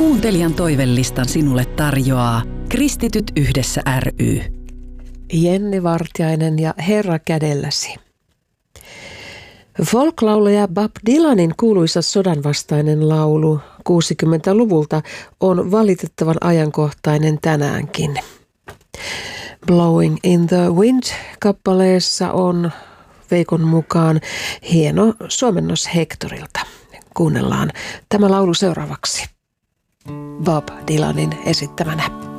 Kuuntelijan toivelistan sinulle tarjoaa Kristityt yhdessä ry. Jenni Vartiainen ja Herra kädelläsi. Folklaulaja Bob Dylanin kuuluisa sodanvastainen laulu 60-luvulta on valitettavan ajankohtainen tänäänkin. Blowing in the Wind-kappaleessa on Veikon mukaan hieno suomennos Hectorilta. Kuunnellaan tämä laulu seuraavaksi Bob Dylanin esittämänä.